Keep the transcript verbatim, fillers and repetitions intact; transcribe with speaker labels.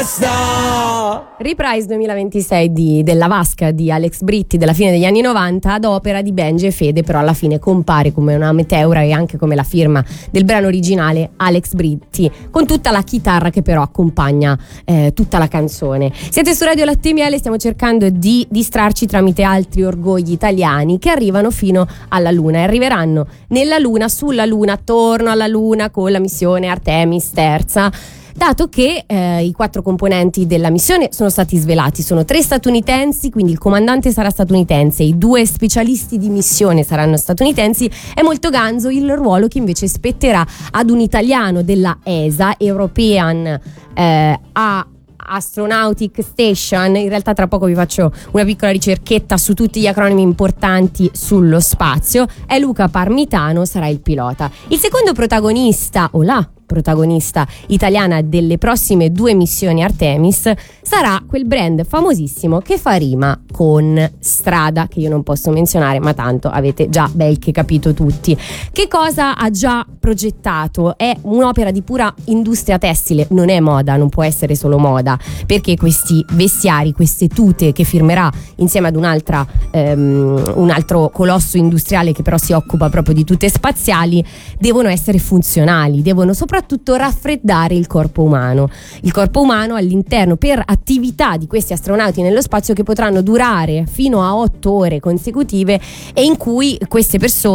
Speaker 1: basta.
Speaker 2: Reprise duemilaventisei di, della Vasca di Alex Britti della fine degli anni novanta ad opera di Benji e Fede, però alla fine compare come una meteora e anche come la firma del brano originale Alex Britti, con tutta la chitarra che però accompagna eh, tutta la canzone. Siete su Radio Latte e Miele, stiamo cercando di distrarci tramite altri orgogli italiani che arrivano fino alla Luna e arriveranno nella Luna, sulla Luna, attorno alla Luna con la missione Artemis terza. Dato che eh, i quattro componenti della missione sono stati svelati, sono tre statunitensi, quindi il comandante sarà statunitense, i due specialisti di missione saranno statunitensi, è molto ganzo il ruolo che invece spetterà ad un italiano della E S A, European eh, a Astronautic Station. In realtà tra poco vi faccio una piccola ricerchetta su tutti gli acronimi importanti sullo spazio. È Luca Parmitano, sarà il pilota. Il secondo protagonista, o la protagonista italiana delle prossime due missioni Artemis, sarà quel brand famosissimo che fa rima con strada, che io non posso menzionare, ma tanto avete già bel che capito tutti. Che cosa ha già progettato? È un'opera di pura industria tessile, non è moda, non può essere solo moda, perché questi vestiari, queste tute che firmerà insieme ad un'altra um, un altro colosso industriale che però si occupa proprio di tute spaziali, devono essere funzionali, devono soprattutto soprattutto raffreddare il corpo umano. Il corpo umano all'interno per attività di questi astronauti nello spazio che potranno durare fino a otto ore consecutive e in cui queste persone